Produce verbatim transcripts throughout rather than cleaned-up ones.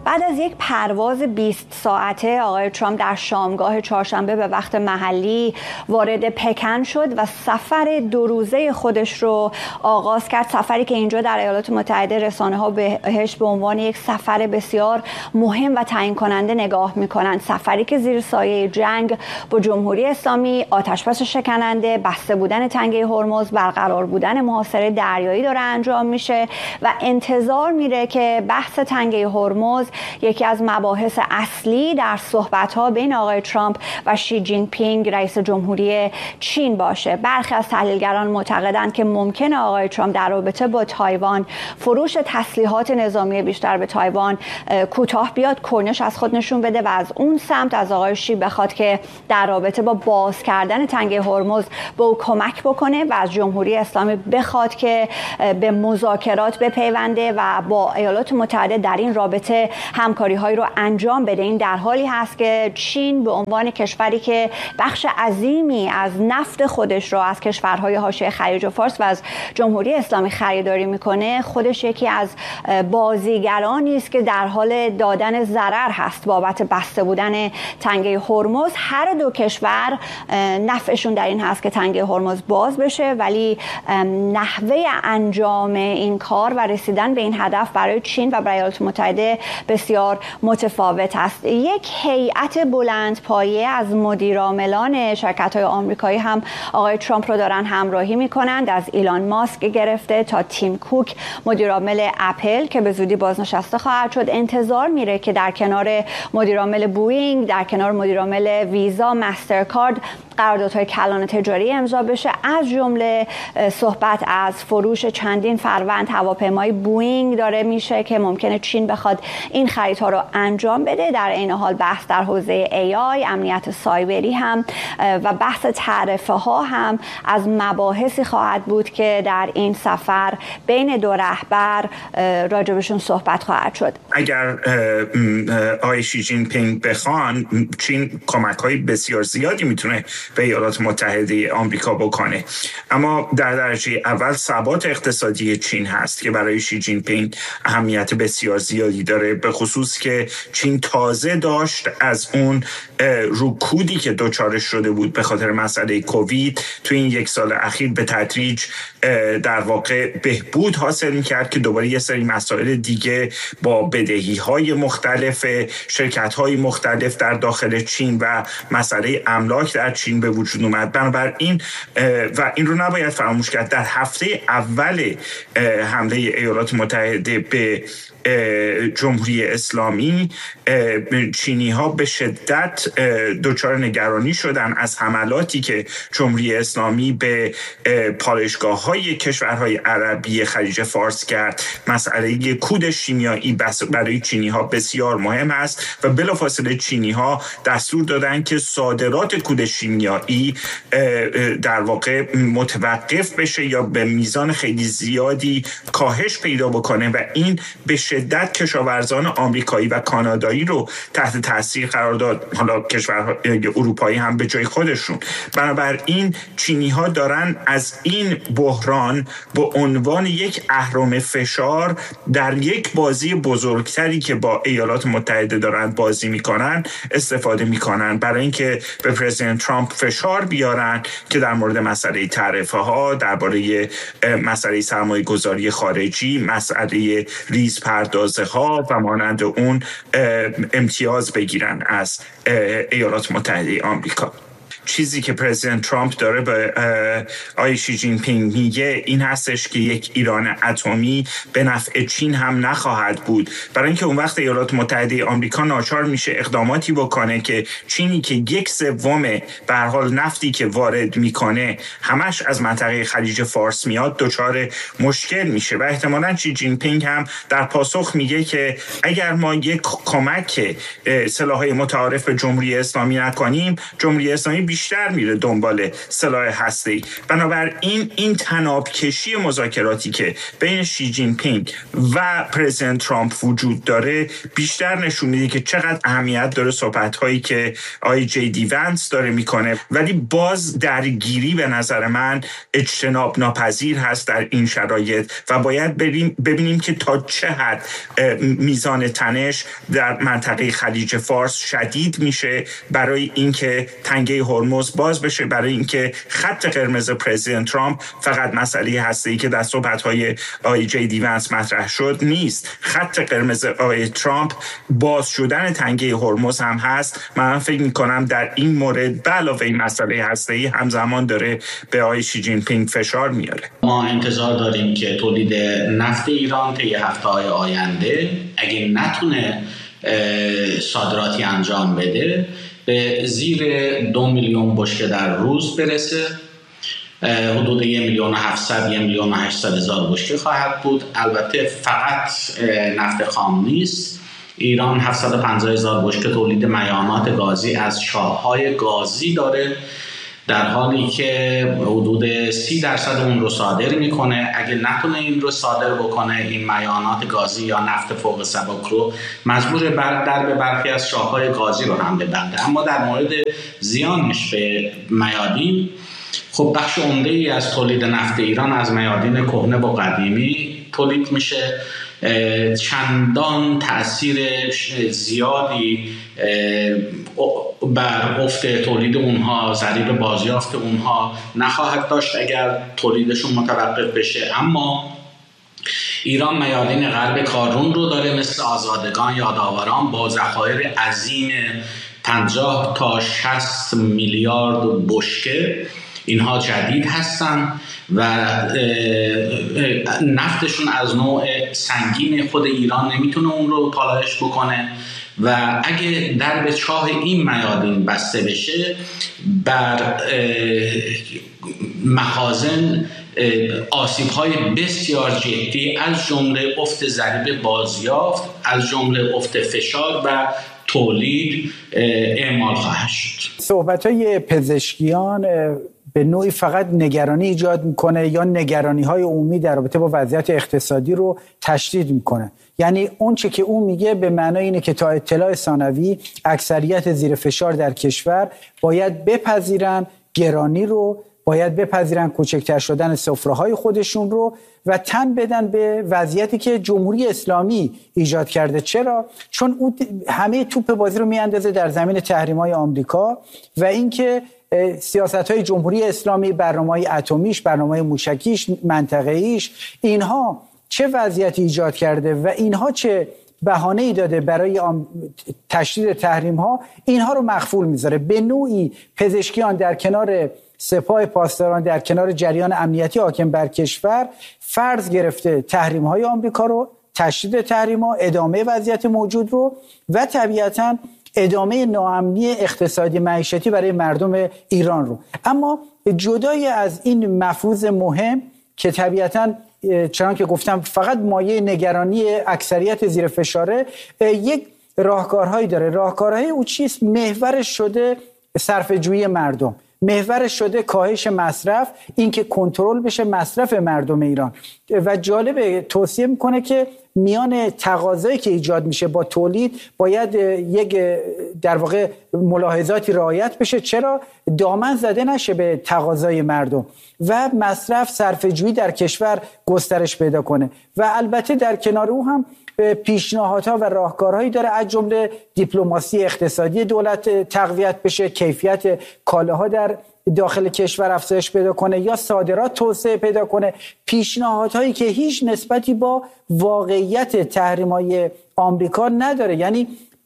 بعد از یک پرواز بیست ساعته آقای ترامپ در شامگاه چهارشنبه به وقت محلی وارد پکن شد و سفر دو روزه خودش رو آغاز کرد. سفری که اینجا در ایالات متحده رسانه‌ها بهش به عنوان یک سفر بسیار مهم و تعیین کننده نگاه می‌کنند. سفری که زیر سایه جنگ با جمهوری اسلامی، آتش‌بس شکننده، بسته بودن تنگه هرمز، برقرار بودن محاصره دریایی داره انجام میشه و انتظار میره که بحث تنگه هرمز یکی از مباحث اصلی در صحبت‌ها بین آقای ترامپ و شی جین پینگ رئیس جمهوری چین باشه. برخی از تحلیلگران معتقدند که ممکنه آقای ترامپ در رابطه با تایوان فروش تسلیحات نظامی بیشتر به تایوان کوتاه بیاد، کنش از خود نشون بده و از اون سمت از آقای شی بخواد که در رابطه با باز کردن تنگه هرمز به او کمک بکنه و از جمهوری اسلامی بخواد که به مذاکرات بپیونده و با ایالات متحده در این رابطه همکاری‌هایی رو انجام بده. این در حالی هست که چین به عنوان کشوری که بخش عظیمی از نفت خودش رو از کشورهای حاشیه خلیج فارس و از جمهوری اسلامی خریداری میکنه، خودش یکی از بازیگرانی است که در حال دادن ضرر هست بابت بسته بودن تنگه هرمز. هر دو کشور نفعشون در این هست که تنگه هرمز باز بشه، ولی نحوه انجام این کار و رسیدن به این هدف برای چین و برای ایالات متحده بسیار متفاوت است. یک هیئت بلند پایه از مدیرعاملان شرکت‌های آمریکایی هم آقای ترامپ رو دارن همراهی میکنند، از ایلان ماسک گرفته تا تیم کوک مدیرعامل اپل که به زودی بازنشسته خواهد شد. انتظار میره که در کنار مدیرعامل بوئینگ، در کنار مدیرعامل ویزا، مسترکارد قراردادهای کلان تجاری امضا بشه، از جمله صحبت از فروش چندین فروند هواپیمای بوئینگ داره میشه که ممکنه چین بخواد این خریدها رو انجام بده. در این حال بحث در حوزه ای آی، امنیت سایبری هم و بحث تعرفه ها هم از مباحثی خواهد بود که در این سفر بین دو رهبر راجبشون صحبت خواهد شد. اگر آقای شی جین پینگ بخوان، چین کمک‌های بسیار زیادی میتونه به ایالات متحده آمریکا بکنه، اما در درجه اول ثبات اقتصادی چین هست که برای شی جین پینگ اهمیت بسیار زیادی داره، به خصوص که چین تازه داشت از اون رکودی که دوچارش شده بود به خاطر مسئله کووید تو این یک سال اخیر به تدریج در واقع بهبود حاصل می‌کرد که دوباره یه سری مسائل دیگه با بدهی‌های مختلف شرکت‌های مختلف در داخل چین و مسئله املاک در چین به وجود اومد. بنابراین و این رو نباید فراموش کرد، در هفته اول حمله ایالات متحده به جمهوری اسلامی چینی ها به شدت دچار نگرانی شدن از حملاتی که جمهوری اسلامی به پالایشگاه های کشورهای عربی خلیج فارس کرد. مسئله کود شیمیایی برای چینی ها بسیار مهم است و بلافاصله چینی ها دستور دادن که صادرات کود شیمیایی در واقع متوقف بشه یا به میزان خیلی زیادی کاهش پیدا بکنه و این به شدت کشاورزان آمریکایی و کانادایی رو تحت تاثیر قرار داد، حالا کشورهای اروپایی هم به جای خودشون. بنابراین چینی ها دارن از این بحران به عنوان یک اهرم فشار در یک بازی بزرگتری که با ایالات متحده دارن بازی میکنن استفاده میکنن برای اینکه به پرزیدنت ترامپ فشار بیارن که در مورد مسئله تعرفه ها، درباره مسئله سرمایه گذاری خارجی، مسئله ریز پردازه ها و مانند اون امتیاز بگیرن از ایالات متحده آمریکا. چیزی که پرزیدنت ترامپ داره به آقای شی جین پینگ میگه این هستش که یک ایران اتمی به نفع چین هم نخواهد بود، برای اینکه اون وقت ایالات متحده آمریکا ناچار میشه اقداماتی بکنه که چینی که یک سوم به هر حال نفتی که وارد میکنه همش از منطقه خلیج فارس میاد دچار مشکل میشه و احتمالاً شی جین پینگ هم در پاسخ میگه که اگر ما یک کمک سلاح‌های متعارف به جمهوری اسلامی نکنیم، جمهوری اسلامی بیش بیشتر میره دنبال سلاح هسته‌ای. بنابراین این تنابکشی مذاکراتی که بین شی جین پینگ و پرزیدنت ترامپ وجود داره بیشتر نشون میده که چقدر اهمیت داره صحبت‌هایی که آی جی دی ونس داره میکنه، ولی باز درگیری به نظر من اجتناب ناپذیر هست در این شرایط و باید بریم ببینیم که تا چه حد میزان تنش در منطقه خلیج فارس شدید میشه برای اینکه تنگه هرمز باز بشه، برای اینکه خط قرمز پرزیدنت ترامپ فقط مسئله هسته‌ای که در صحبت‌های آی جی دی ونس مطرح شد نیست. خط قرمز آی ترامپ باز شدن تنگه هرمز هم هست. من فکر می‌کنم در این مورد به علاوه این مسئله هسته‌ای همزمان داره به آقای شی جین پینگ فشار میاره. ما انتظار داریم که تولید نفت ایران طی هفته‌های آینده اگه نتونه صادراتی انجام بده به زیر دو میلیون بشکه در روز برسه، حدود یک میلیون و هفتصد یک میلیون و هشتصد هزار بشکه خواهد بود. البته فقط نفت خام نیست، ایران هفتصد و پنجاه هزار بشکه تولید میانات گازی از چاه‌های گازی داره، در حالی که حدود سی درصد اون رو صادر میکنه. اگه نتونه این رو صادر بکنه، این میانات گازی یا نفت فوق سبک رو مجبور بر در به برخی از چاه‌های گازی رو هم ببنده. اما در مورد زیانش به میادین، خب بخش عمده ای از تولید نفت ایران از میادین کهنه و قدیمی تولید میشه. چندان تأثیر زیادی بر افت تولید اونها، ضریب بازیافت اونها نخواهد داشت اگر تولیدشون متوقف بشه. اما ایران میادین غرب کارون رو داره مثل آزادگان، یادآوران با ذخایر عظیم پنجاه تا شصت میلیارد بشکه. اینها جدید هستن و نفتشون از نوع سنگین خود ایران نمیتونه اون رو پالایش بکنه و اگه درب چاه این میادین بسته بشه، بر مخازن آسیب‌های بسیار جدی از جمله افت ضریب بازیافت، از جمله افت فشار و تولید اعمال خواهد شد. صحبت‌های پزشکیان به نوعی فقط نگرانی ایجاد میکنه یا نگرانی‌های عمومی در رابطه با وضعیت اقتصادی رو تشدید میکنه. یعنی اون چه که اون میگه به معنای اینه که تا اطلاع ثانوی اکثریت زیر فشار در کشور باید بپذیرن گرانی رو، باید بپذیرن کوچکتر شدن سفره‌های خودشون رو و تن بدن به وضعیتی که جمهوری اسلامی ایجاد کرده. چرا؟ چون اون همه توپ بازی رو میاندازه در زمین تحریم‌های آمریکا و اینکه سیاست‌های جمهوری اسلامی، برنامه‌های اتمیش، برنامه‌های موشکیش، منطقه‌ایش، اینها چه وضعیتی ایجاد کرده و اینها چه بهانه‌ای داده برای تشدید تحریم‌ها، اینها رو مخفول می‌ذاره. به نوعی پزشکیان در کنار سپاه پاسداران، در کنار جریان امنیتی حاکم بر کشور، فرض گرفته تحریم‌های آمریکا رو، تشدید تحریم‌ها، ادامه وضعیت موجود رو و طبیعتاً ادامه ناامنی اقتصادی معیشتی برای مردم ایران رو. اما جدای از این مفروض مهم که طبیعتاً چنان که گفتم فقط مایه نگرانی اکثریت زیر فشاره، یک راهکارهایی داره. راهکارهای او چیست؟ محورش شده صرفه‌جویی مردم، محورش شده کاهش مصرف، اینکه کنترل بشه مصرف مردم ایران. و جالب توصیه میکنه که میان تقاضایی که ایجاد میشه با تولید باید یک در واقع ملاحظاتی رعایت بشه. چرا؟ دامن زده نشه به تقاضای مردم و مصرف صرفه‌جویی در کشور گسترش پیدا کنه. و البته در کنار او هم پیشنهادها و راهکارهایی داره، از جمله دیپلماسی اقتصادی دولت تقویت بشه، کیفیت کالاها در داخل کشور افزایش پیدا کنه یا صادرات توسعه پیدا کنه. پیشنهادهایی که هیچ نسبتی با واقعیت تحریم‌های آمریکا نداره. یعنی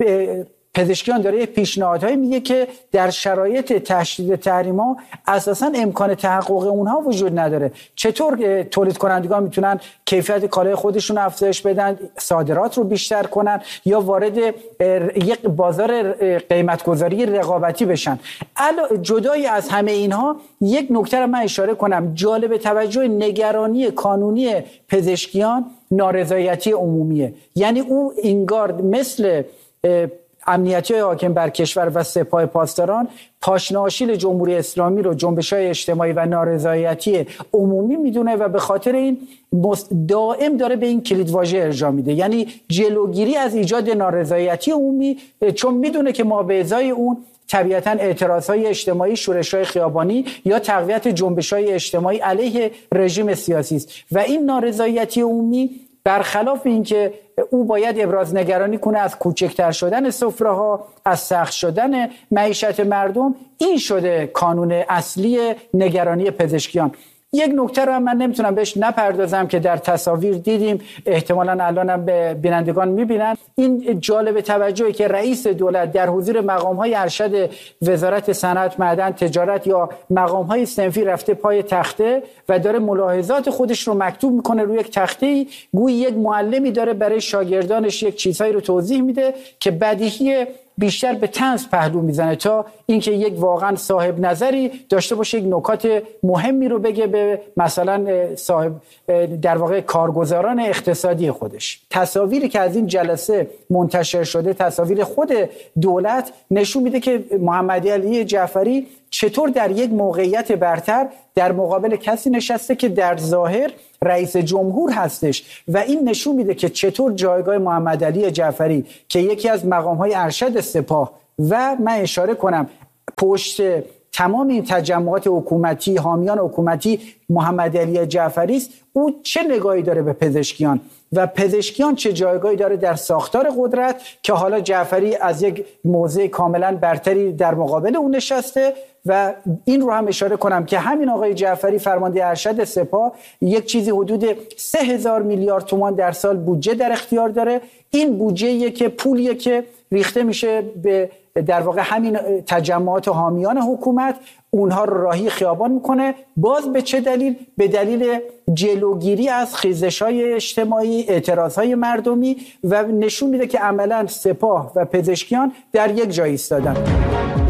پزشکیان داره پیشنهادهایی میگه که در شرایط تشدید تحریم‌ها اساساً امکان تحقق اونها وجود نداره. چطور تولید کنندگان میتونن کیفیت کالای خودشون افزایش بدن، صادرات رو بیشتر کنن یا وارد یک بازار قیمت‌گذاری رقابتی بشن؟ جدای از همه اینها یک نکته رو من اشاره کنم جالب توجه، نگرانی کانونی پزشکیان نارضایتی عمومیه. یعنی او انگار مثل امنیتی حاکم بر کشور و سپاه پاسداران پاشناشیل جمهوری اسلامی رو جنبش‌های اجتماعی و نارضایتی عمومی میدونه و به خاطر این دائم داره به این کلیدواژه ارجاع میده، یعنی جلوگیری از ایجاد نارضایتی عمومی، چون میدونه که ما به ازای اون طبیعتاً اعتراضهای اجتماعی، شورش‌های خیابانی یا تقویت جنبش‌های اجتماعی علیه رژیم سیاسی است و این نارضایتی عمومی برخلاف اینکه او باید ابراز نگرانی کنه از کوچکتر شدن سفره‌ها، از سخت شدن معیشت مردم، این شده کانون اصلی نگرانی پزشکیان. یک نکته رو هم من نمیتونم بهش نپردازم که در تصاویر دیدیم، احتمالاً الانم به بینندگان میبینن. این جالب توجهی که رئیس دولت در حضور مقام‌های ارشد وزارت صنعت، معدن، تجارت یا مقام‌های صنفی رفته پای تخته و داره ملاحظات خودش رو مکتوب میکنه روی یک تخته‌ای، گویی یک معلمی داره برای شاگردانش یک چیزهایی رو توضیح میده که بدیهی بیشتر به طنز پهلو میزنه تا اینکه یک واقعا صاحب نظری داشته باشه، یک نکات مهمی رو بگه به مثلا صاحب در واقع کارگزاران اقتصادی خودش. تصاویری که از این جلسه منتشر شده، تصاویر خود دولت، نشون میده که محمد علی جعفری چطور در یک موقعیت برتر در مقابل کسی نشسته که در ظاهر رئیس جمهور هستش و این نشون میده که چطور جایگاه محمد علی جعفری که یکی از مقام‌های ارشد سپاه و من اشاره کنم پشت تمام این تجمعات حکومتی، حامیان حکومتی محمد علی جعفری است، او چه نگاهی داره به پزشکیان و پزشکیان چه جایگاهی داره در ساختار قدرت که حالا جعفری از یک موضع کاملا برتری در مقابل اون نشسته. و این رو هم اشاره کنم که همین آقای جعفری فرمانده ارشد سپاه یک چیزی حدود سه هزار میلیارد تومان در سال بودجه در اختیار داره. این بودجه‌ایه که پولیه که ریخته میشه به در واقع همین تجمعات حامیان حکومت، اونها رو راهی خیابان میکنه. باز به چه دلیل؟ به دلیل جلوگیری از خیزش‌های اجتماعی، اعتراض‌های مردمی و نشون میده که عملاً سپاه و پزشکیان در یک جای ایستادن.